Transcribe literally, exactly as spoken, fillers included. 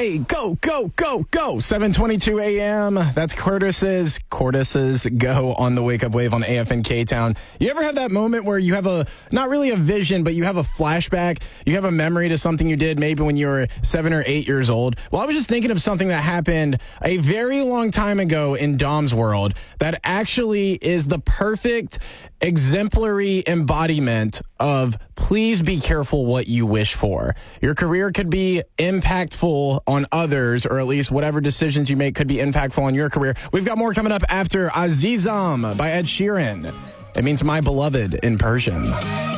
Hey, go, go, go, go. seven twenty-two a.m. That's Curtis's, Curtis's Go on the Wake Up Wave on A F N K-Town. You ever have that moment where you have a, not really a vision, but you have a flashback? You have a memory to something you did maybe when you were seven or eight years old? Well, I was just thinking of something that happened a very long time ago in Dom's world that actually is the perfect exemplary embodiment of please be careful what you wish for. Your career could be impactful on others, or at least whatever decisions you make could be impactful on your career. We've got more coming up after Azizam by Ed Sheeran. It means my beloved in Persian.